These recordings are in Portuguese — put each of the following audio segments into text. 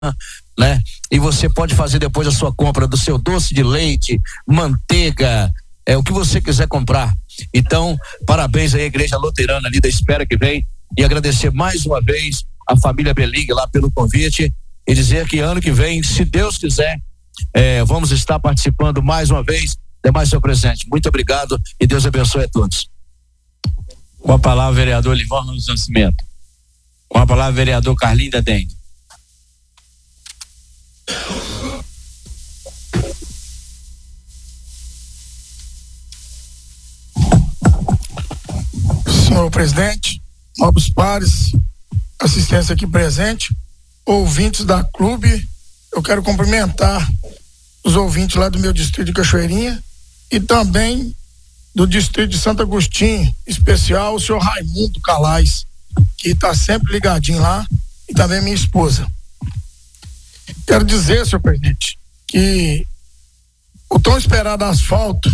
né? E você pode fazer depois a sua compra do seu doce de leite, manteiga, o que você quiser comprar. Então, parabéns aí à Igreja Luterana ali da Espera que Vem, e agradecer mais uma vez a família Belig lá pelo convite, e dizer que ano que vem, se Deus quiser, vamos estar participando mais uma vez. É mais seu presente. Muito obrigado e Deus abençoe a todos. Com a palavra, vereador Livão Ramos Nascimento. Com a palavra, vereador Carlinho da Dengue. Senhor presidente, nobres pares, assistência aqui presente, ouvintes da clube, eu quero cumprimentar os ouvintes lá do meu distrito de Cachoeirinha e também do distrito de Santo Agostinho, em especial o senhor Raimundo Calais, que está sempre ligadinho lá, e também minha esposa. Quero dizer, senhor presidente, que o tão esperado asfalto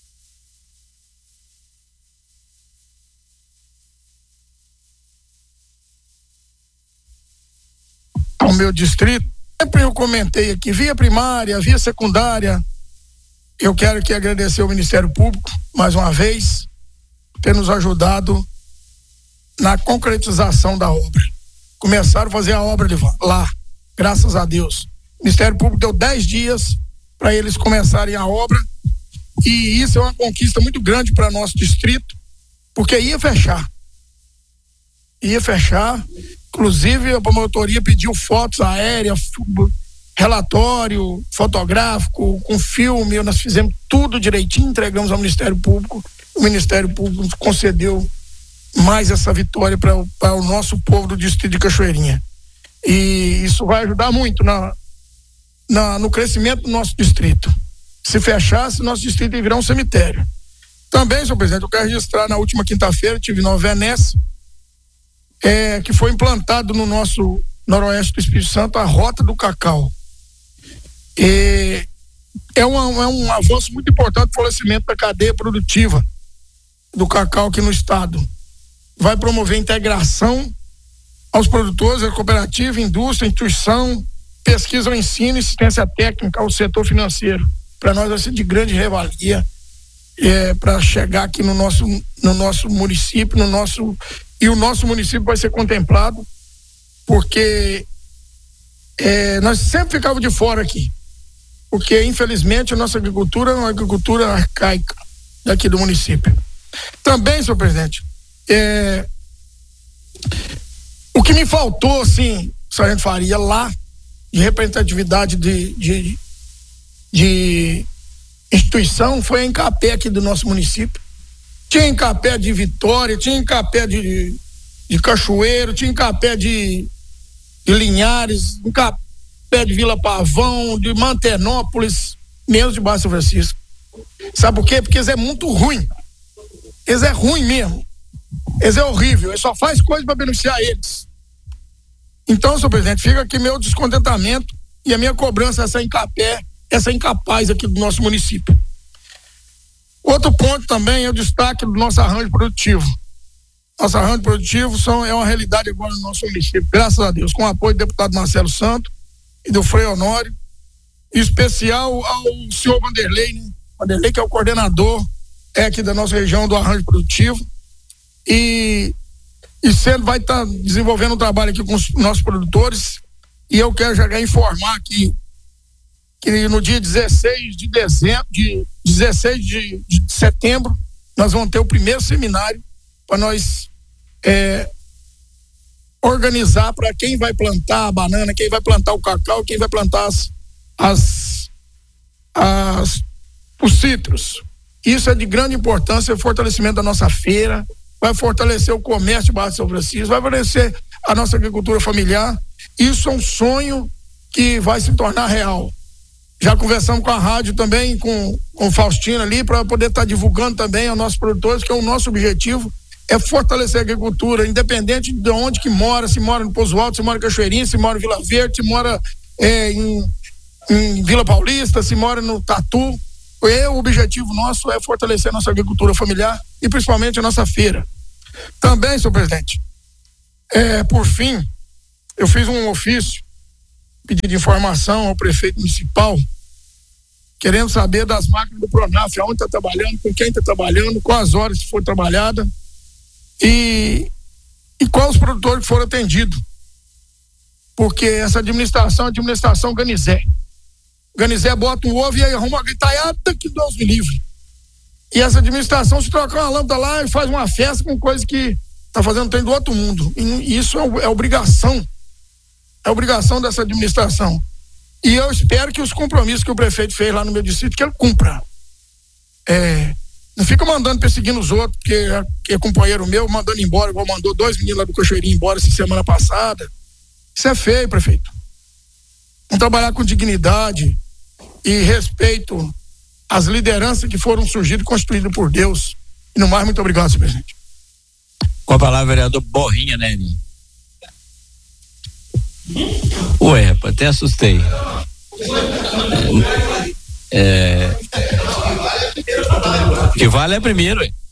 ao meu distrito, sempre eu comentei aqui, via primária, via secundária. Eu quero aqui agradecer ao Ministério Público, mais uma vez, por ter nos ajudado na concretização da obra. Começaram a fazer a obra lá, graças a Deus. O Ministério Público deu 10 dias para eles começarem a obra, e isso é uma conquista muito grande para nosso distrito, porque ia fechar. Inclusive a promotoria pediu fotos aéreas, relatório fotográfico, com filme, nós fizemos tudo direitinho, entregamos ao Ministério Público. O Ministério Público nos concedeu mais essa vitória para o nosso povo do distrito de Cachoeirinha. E isso vai ajudar muito no crescimento do nosso distrito. Se fechasse, nosso distrito ia virar um cemitério. Também, senhor presidente, eu quero registrar, na última quinta-feira, tive em Nova Venécia, que foi implantado no nosso noroeste do Espírito Santo a Rota do Cacau. É um avanço muito importante para o fortalecimento da cadeia produtiva do cacau aqui no estado. Vai promover integração aos produtores, a cooperativa, indústria, instituição, pesquisa ao ensino e assistência técnica ao setor financeiro. Para nós vai ser de grande revalia para chegar aqui no nosso município, e o nosso município vai ser contemplado, porque nós sempre ficávamos de fora aqui, porque infelizmente a nossa agricultura é uma agricultura arcaica daqui do município. Também, senhor presidente, o que me faltou, assim, Sargento Faria, lá, de representatividade de instituição, foi a Encapé aqui do nosso município. Tinha Encapé de Vitória, tinha Encapé de Cachoeiro, tinha Encapé de Linhares, Encapé de Vila Pavão, de Mantenópolis, menos de Baixo São Francisco. Sabe por quê? Porque eles é muito ruim. Eles é ruim mesmo. Eles é horrível. Eles só faz coisa para beneficiar eles. Então, senhor presidente, fica aqui meu descontentamento e a minha cobrança essa Encapé, essa incapaz aqui do nosso município. Outro ponto também é o destaque do nosso arranjo produtivo. Nosso arranjo produtivo é uma realidade agora no nosso município, graças a Deus, com o apoio do deputado Marcelo Santos e do Frei Honório, em especial ao senhor Vanderlei, né? Vanderlei, que é o coordenador aqui da nossa região do arranjo produtivo, e vai estar desenvolvendo um trabalho aqui com os nossos produtores, e eu quero já informar aqui que no dia 16 de setembro nós vamos ter o primeiro seminário para nós organizar para quem vai plantar a banana, quem vai plantar o cacau, quem vai plantar os citros. Isso é de grande importância, o fortalecimento da nossa feira, vai fortalecer o comércio de Barra de São Francisco, vai fortalecer a nossa agricultura familiar. Isso é um sonho que vai se tornar real. Já conversamos com a rádio também, com o Faustino ali, para poder estar divulgando também aos nossos produtores, que é o nosso objetivo, é fortalecer a agricultura, independente de onde que mora, se mora no Pouso Alto, se mora em Cachoeirinha, se mora em Vila Verde, se mora em Vila Paulista, se mora no Tatu. O objetivo nosso é fortalecer a nossa agricultura familiar e principalmente a nossa feira. Também, senhor presidente, por fim, eu fiz um ofício pedido de informação ao prefeito municipal, querendo saber das máquinas do Pronaf, aonde está trabalhando, com quem está trabalhando, quais horas que foi trabalhada e quais os produtores que foram atendidos. Porque essa administração é a administração Ganizé. Ganizé bota o ovo e aí arruma uma gritaiada que Deus me livre. E essa administração se troca uma lâmpada lá e faz uma festa com coisa que está fazendo trem do outro mundo. E isso é obrigação. É obrigação dessa administração. E eu espero que os compromissos que o prefeito fez lá no meu distrito, que ele cumpra. Não fica mandando, perseguindo os outros, que é companheiro meu, mandando embora, igual mandou 2 meninos lá do Cachoeirinho embora essa semana passada. Isso é feio, prefeito. Vamos trabalhar com dignidade e respeito às lideranças que foram surgidas e construídas por Deus. E no mais, muito obrigado, senhor presidente. Com a palavra, vereador Borrinha, né, Ninho? Ué, rapaz, até assustei. Que vale é primeiro, ué.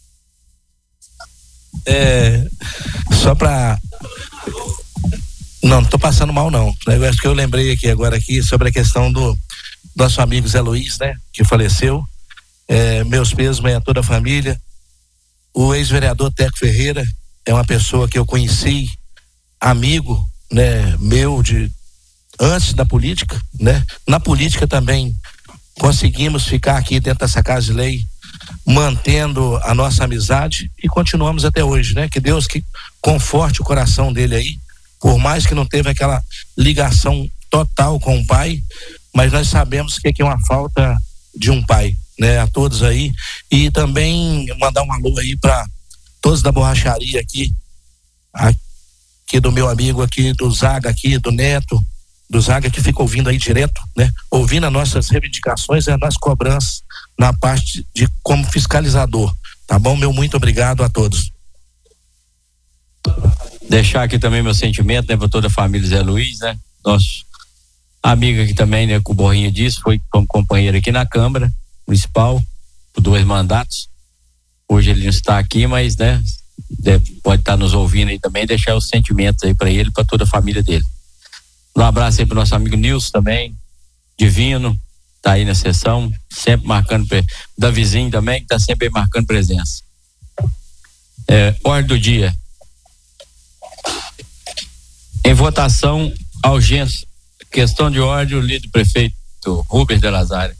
Só pra... Não tô passando mal, não. O negócio que eu lembrei aqui sobre a questão do nosso amigo Zé Luiz, né? Que faleceu. Meus pesos a toda a família. O ex-vereador Teco Ferreira é uma pessoa que eu conheci, amigo, né? Meu antes da política, né? Na política também conseguimos ficar aqui dentro dessa casa de lei, mantendo a nossa amizade e continuamos até hoje, né? Que Deus que conforte o coração dele aí, por mais que não teve aquela ligação total com o pai, mas nós sabemos que é uma falta de um pai, né? A todos aí, e também mandar um alô aí para todos da borracharia aqui do meu amigo aqui, do Zaga aqui, do Neto, do Zaga, que fica ouvindo aí direto, né? Ouvindo as nossas reivindicações e as nossas cobranças na parte de como fiscalizador, tá bom? Meu muito obrigado a todos. Deixar aqui também meu sentimento, né, para toda a família Zé Luiz, né? Nosso amigo aqui também, né, que o Borrinha disse, foi como companheiro aqui na Câmara Municipal, por 2 mandatos. Hoje ele não está aqui, mas, né, pode estar nos ouvindo aí também, deixar os sentimentos aí para ele, para toda a família dele. Um abraço aí pro nosso amigo Nilson também, Divino, tá aí na sessão, sempre marcando, da vizinha também, que tá sempre aí marcando presença. Ordem do dia. Em votação, a urgência, questão de ordem, o líder prefeito Rubens de Lazare.